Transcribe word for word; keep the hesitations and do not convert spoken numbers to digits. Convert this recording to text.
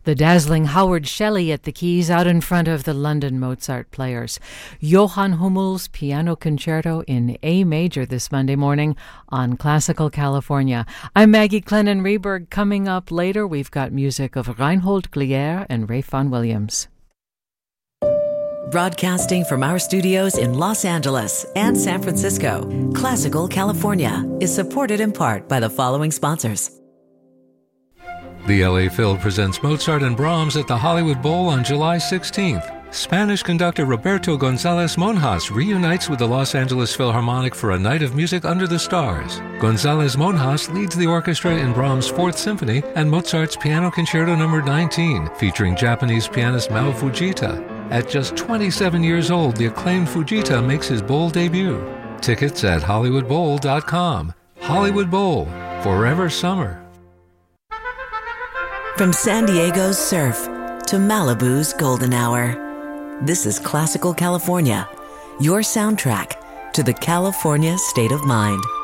The dazzling Howard Shelley at the keys out in front of the London Mozart Players. Johann Hummel's Piano Concerto in A Major this Monday morning on Classical California. I'm Maggie Clennon-Reberg. Coming up later, we've got music of Reinhold Glier and Ralph Vaughan Williams. Broadcasting from our studios in Los Angeles and San Francisco, Classical California is supported in part by the following sponsors. The L A Phil presents Mozart and Brahms at the Hollywood Bowl on July sixteenth. Spanish conductor Roberto González Monjas reunites with the Los Angeles Philharmonic for a night of music under the stars. González Monjas leads the orchestra in Brahms' Fourth Symphony and Mozart's Piano Concerto number nineteen, featuring Japanese pianist Mao Fujita. At just twenty-seven years old, the acclaimed Fujita makes his bowl debut. Tickets at hollywood bowl dot com. Hollywood Bowl, forever summer. From San Diego's surf to Malibu's golden hour, this is Classical California, your soundtrack to the California state of mind.